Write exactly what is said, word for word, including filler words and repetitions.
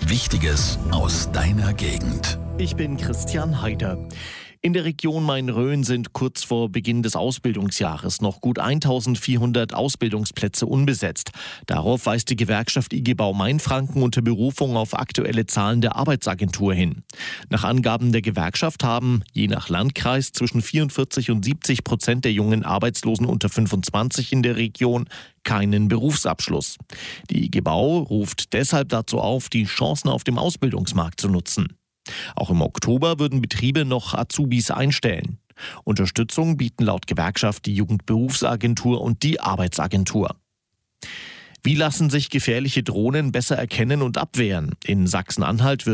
Wichtiges aus deiner Gegend. Ich bin Christian Heider. In der Region Main-Rhön sind kurz vor Beginn des Ausbildungsjahres noch gut eintausendvierhundert Ausbildungsplätze unbesetzt. Darauf weist die Gewerkschaft I G Bau Mainfranken unter Berufung auf aktuelle Zahlen der Arbeitsagentur hin. Nach Angaben der Gewerkschaft haben je nach Landkreis zwischen vierundvierzig und siebzig Prozent der jungen Arbeitslosen unter fünfundzwanzig in der Region keinen Berufsabschluss. Die I G Bau ruft deshalb dazu auf, die Chancen auf dem Ausbildungsmarkt zu nutzen. Auch im Oktober würden Betriebe noch Azubis einstellen. Unterstützung bieten laut Gewerkschaft die Jugendberufsagentur und die Arbeitsagentur. Wie lassen sich gefährliche Drohnen besser erkennen und abwehren? In Sachsen-Anhalt wird